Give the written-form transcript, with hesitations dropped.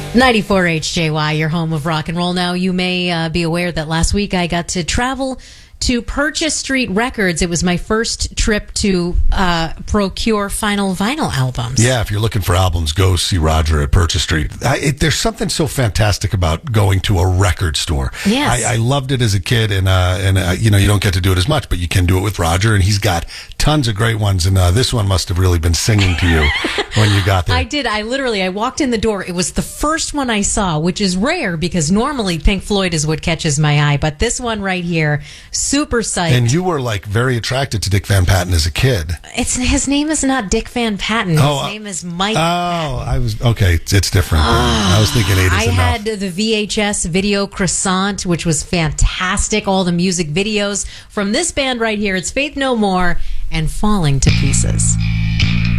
94 HJY, your home of rock and roll. Now, you may be aware that last week I got to travel to Purchase Street Records. It was my first trip to procure Final Vinyl albums. Yeah, if you're looking for albums, go see Roger at Purchase Street. There's something so fantastic about going to a record store. Yes. I loved it as a kid, and you don't get to do it as much, but you can do it with Roger, and he's got tons of great ones, and this one must have really been singing to you when you got there. I did. I walked in the door. It was the first one I saw, which is rare because normally Pink Floyd is what catches my eye, but this one right here, super psyched. And you were very attracted to Dick Van Patten as a kid. His name is not Dick Van Patten. His name is Mike Patten. It's different. I was thinking 80s I enough. had the VHS video Croissant, which was fantastic. All the music videos from this band right here. It's Faith No More and Falling to Pieces.